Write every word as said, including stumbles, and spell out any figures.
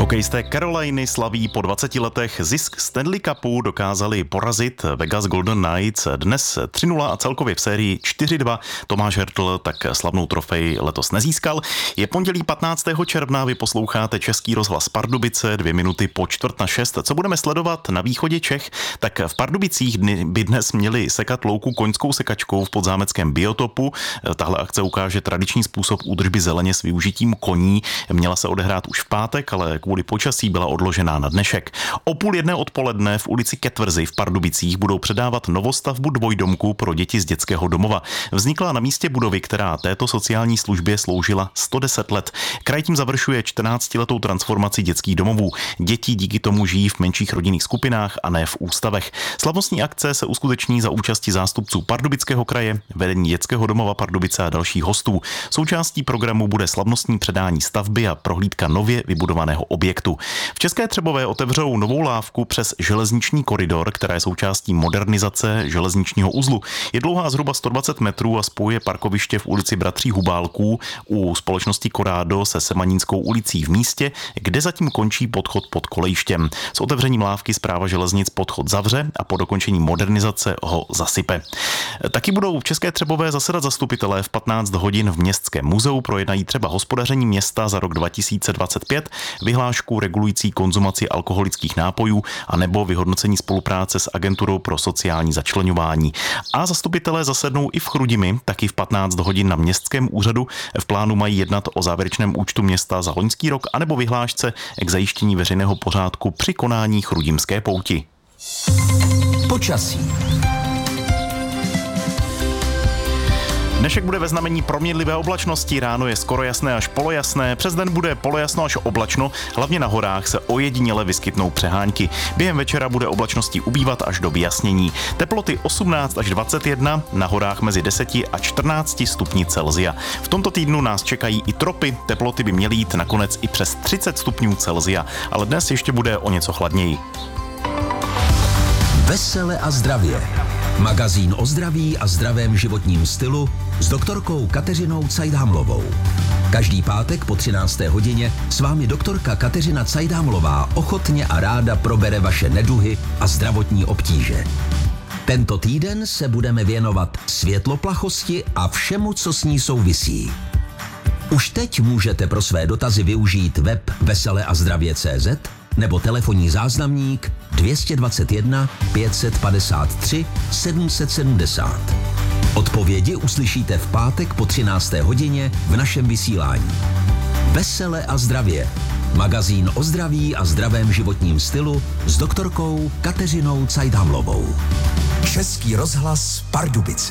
Hokejisté Caroliny slaví po dvaceti letech zisk Stanley Cupu, dokázali porazit Vegas Golden Knights dnes tři nula a celkově v sérii čtyři dva. Tomáš Hertl tak slavnou trofej letos nezískal. Je pondělí patnáctého června, vy posloucháte Český rozhlas Pardubice, dvě minuty po čtvrt na šest. Co budeme sledovat na východě Čech, tak v Pardubicích by dnes měli sekat louku koňskou sekačkou v podzámeckém biotopu. Tahle akce ukáže tradiční způsob údržby zeleně s využitím koní. Měla se odehrát už v pátek, ale kvůli počasí byla odložená na dnešek. O půl jedné odpoledne v ulici Ketverzy v Pardubicích budou předávat novostavbu dvojdomku pro děti z dětského domova. Vznikla na místě budovy, která této sociální službě sloužila sto deset let. Kraj tím završuje čtrnáctiletou transformaci dětských domovů. Děti díky tomu žijí v menších rodinných skupinách a ne v ústavech. Slavnostní akce se uskuteční za účasti zástupců Pardubického kraje, vedení dětského domova Pardubice a dalších hostů. Součástí programu bude slavnostní předání stavby a prohlídka nově vybudovaného objektu. V České Třebové otevřou novou lávku přes železniční koridor, která je součástí modernizace železničního uzlu. Je dlouhá zhruba sto dvacet metrů a spojuje parkoviště v ulici Bratří Hubálků u společnosti Corrado se Semanínskou ulicí v místě, kde zatím končí podchod pod kolejištěm. S otevřením lávky Správa železnic podchod zavře a po dokončení modernizace ho zasype. Taky budou v České Třebové zasedat zastupitelé v patnáct hodin v Městském muzeu, projednají třeba hospodaření města za rok dva tisíce dvacet pět, vyhlášku regulující konzumaci alkoholických nápojů a nebo vyhodnocení spolupráce s agenturou pro sociální začleňování. A zastupitelé zasednou i v Chrudimi, taky v patnáct hodin na Městském úřadu. V plánu mají jednat o závěrečném účtu města za loňský rok anebo vyhlášce k zajištění veřejného pořádku při konání chrudimské pouti. Počasí. Dnešek bude ve znamení proměnlivé oblačnosti, ráno je skoro jasné až polojasné, přes den bude polojasno až oblačno, hlavně na horách se ojediněle vyskytnou přehánky. Během večera bude oblačností ubývat až do vyjasnění. Teploty osmnáct až dvacet jedna, na horách mezi deseti a čtrnácti stupni Celsia. V tomto týdnu nás čekají i tropy, teploty by měly jít nakonec i přes třicet stupňů Celsia, ale dnes ještě bude o něco chladněji. Vesele a zdravě. Magazín o zdraví a zdravém životním stylu s doktorkou Kateřinou Cajdhamlovou. Každý pátek po třinácté hodině s vámi doktorka Kateřina Cajdhamlová ochotně a ráda probere vaše neduhy a zdravotní obtíže. Tento týden se budeme věnovat světloplachosti a všemu, co s ní souvisí. Už teď můžete pro své dotazy využít web vesele a zdravě tečka cé zet nebo telefonní záznamník dvě dvacet jedna pět set padesát tři sedm set sedmdesát. Odpovědi uslyšíte v pátek po třinácté hodině v našem vysílání. Vesele a zdravě. Magazín o zdraví a zdravém životním stylu s doktorkou Kateřinou Cajdhamlovou. Český rozhlas Pardubice.